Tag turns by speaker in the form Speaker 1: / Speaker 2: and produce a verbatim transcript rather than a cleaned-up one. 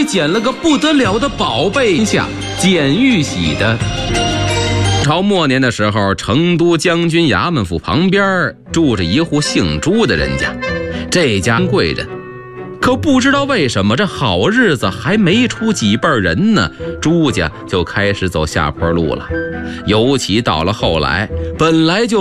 Speaker 1: 捡了个不得了的宝贝下，简玉玺的。朝末年的时候，成都将军衙门府旁边住着一户姓朱的人家，这家贵人，可不知道为什么这好日子还没出几辈人呢，朱家就开始走下坡路了。尤其到了后来，本来就